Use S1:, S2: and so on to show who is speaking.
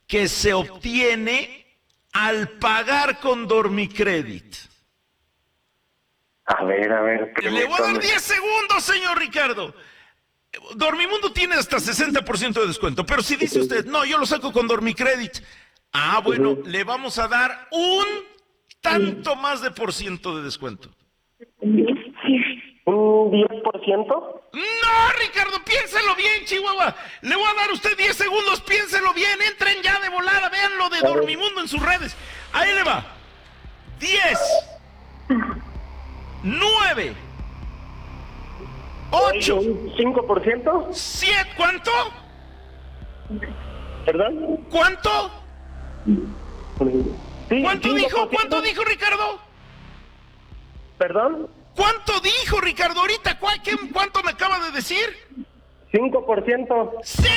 S1: que se obtiene al pagar con Dormicredit?
S2: A ver.
S1: Le voy a dar 10 segundos, señor Ricardo. Dormimundo tiene hasta 60% de descuento, pero si dice usted, no, yo lo saco con Dormicredit, bueno, le vamos a dar un tanto más de por ciento de descuento.
S2: ¿Un 10%?
S1: No, Ricardo, piénselo bien, Chihuahua. Le voy a dar a usted 10 segundos, piénselo bien, entren ya de volada, vean lo de Dormimundo en sus redes. Ahí le va. 10, 9, 8,
S2: ¿5%?
S1: 7, ¿cuánto?
S2: ¿Perdón?
S1: ¿Cuánto?
S2: Sí,
S1: ¿Cuánto
S2: 5%.
S1: dijo? ¿Cuánto dijo, Ricardo?
S2: ¿Perdón?
S1: ¿Cuánto dijo, Ricardo? Ahorita, ¿cuánto me acaba de decir?
S2: 5%.
S1: ¡Sí!